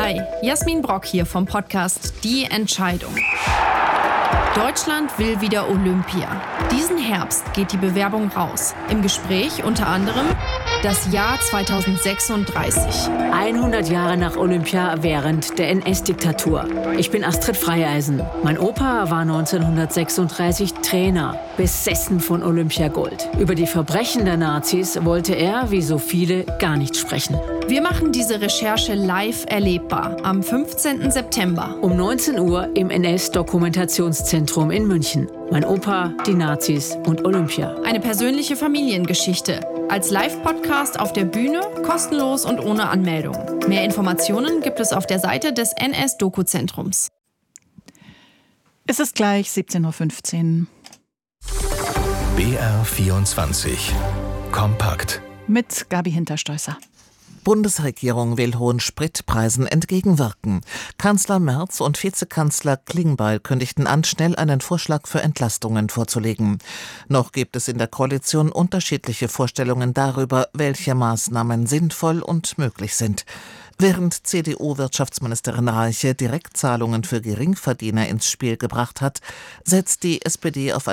Hi, Jasmin Brock hier vom Podcast Die Entscheidung. Deutschland will wieder Olympia. Diesen Herbst geht die Bewerbung raus. Im Gespräch unter anderem das Jahr 2036. 100 Jahre nach Olympia während der NS-Diktatur. Ich bin Astrid Freieisen. Mein Opa war 1936 Trainer, besessen von Olympiagold. Über die Verbrechen der Nazis wollte er, wie so viele, gar nicht sprechen. Wir machen diese Recherche live erlebbar am 15. September. Um 19 Uhr im NS-Dokumentationszentrum in München. Mein Opa, die Nazis und Olympia. Eine persönliche Familiengeschichte. Als Live-Podcast auf der Bühne, kostenlos und ohne Anmeldung. Mehr Informationen gibt es auf der Seite des NS-Doku-Zentrums. Es ist gleich 17.15 Uhr. BR24 Kompakt Mit Gabi Hinterstoisser. Bundesregierung will hohen Spritpreisen entgegenwirken. Kanzler Merz und Vizekanzler Klingbeil kündigten an, schnell einen Vorschlag für Entlastungen vorzulegen. Noch gibt es in der Koalition unterschiedliche Vorstellungen darüber, welche Maßnahmen sinnvoll und möglich sind. Während CDU-Wirtschaftsministerin Reiche Direktzahlungen für Geringverdiener ins Spiel gebracht hat, setzt die SPD auf